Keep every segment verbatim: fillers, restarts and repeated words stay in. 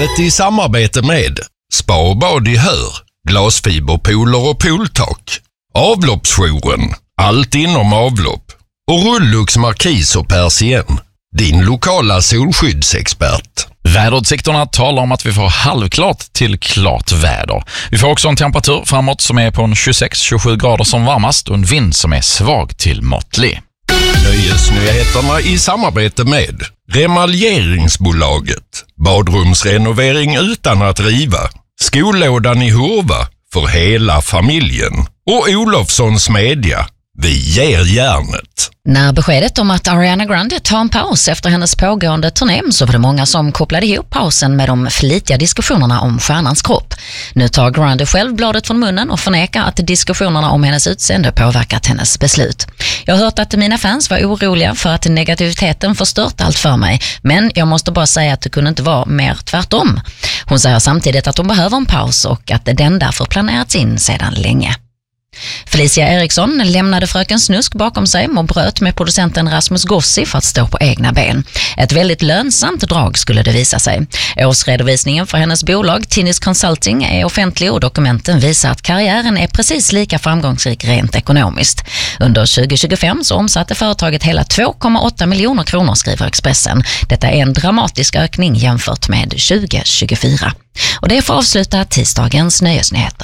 Programmet i samarbete med Spa och bad i Hör, glasfiberpooler och pooltak, Avloppsjouren, allt inom avlopp och Rullux Markis och Persien, din lokala solskyddsexpert. Väderutsikterna talar om att vi får halvklart till klart väder. Vi får också en temperatur framåt som är på en tjugosex till tjugosju grader som varmast och en vind som är svag till måttlig. Nöjesnyheterna i samarbete med Remaljeringsbolaget, badrumsrenovering utan att riva, Skolådan i Hurva för hela familjen och Olofssons Media. Vi ger järnet. När beskedet om att Ariana Grande tar en paus efter hennes pågående turné så var det många som kopplade ihop pausen med de flitiga diskussionerna om stjärnans kropp. Nu tar Grande själv bladet från munnen och förnekar att diskussionerna om hennes utseende påverkat hennes beslut. Jag har hört att mina fans var oroliga för att negativiteten förstört allt för mig, men jag måste bara säga att det kunde inte vara mer tvärtom. Hon säger samtidigt att hon behöver en paus och att den därför planerats in sedan länge. Felicia Eriksson lämnade Fröken Snusk bakom sig och bröt med producenten Rasmus Gossi för att stå på egna ben. Ett väldigt lönsamt drag skulle det visa sig. Årsredovisningen för hennes bolag Tinnis Consulting är offentlig och dokumenten visar att karriären är precis lika framgångsrik rent ekonomiskt. Under tjugo tjugofem så omsatte företaget hela två komma åtta miljoner kronor, skriver Expressen. Detta är en dramatisk ökning jämfört med tjugo tjugofyra. Och det får avsluta tisdagens nöjesnyheter.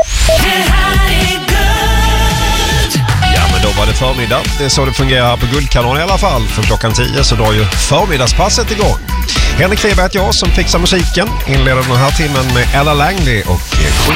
Ja, men då var det förmiddag. Det är så det fungerar här på Guldkanalen i alla fall. För klockan tio så drar ju förmiddagspasset igång. Henrik Weber heter jag som fixar musiken. Inleder den här timmen med Ella Langley och Queen.